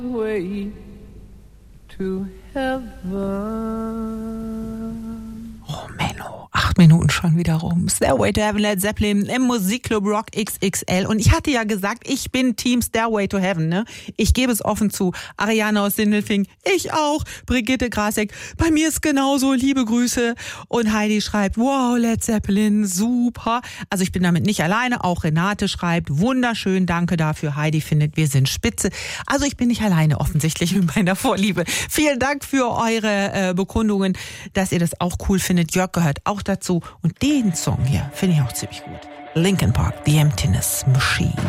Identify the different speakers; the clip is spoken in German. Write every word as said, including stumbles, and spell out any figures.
Speaker 1: Way to heaven.
Speaker 2: Oh, Menno. Acht Minuten schon wieder rum. Stairway to Heaven, Led Zeppelin im Musikclub Rock X X L. Und ich hatte ja gesagt, ich bin Team Stairway to Heaven, ne? Ich gebe es offen zu. Ariane aus Sindelfing, ich auch. Brigitte Grasek, bei mir ist genauso. Liebe Grüße. Und Heidi schreibt, wow, Led Zeppelin, super. Also ich bin damit nicht alleine. Auch Renate schreibt, wunderschön, danke dafür. Heidi findet, wir sind spitze. Also ich bin nicht alleine offensichtlich mit meiner Vorliebe. Vielen Dank für eure äh, Bekundungen, dass ihr das auch cool findet. Jörg gehört auch dazu. Und den Song hier finde ich auch ziemlich gut. Linkin Park, The Emptiness Machine.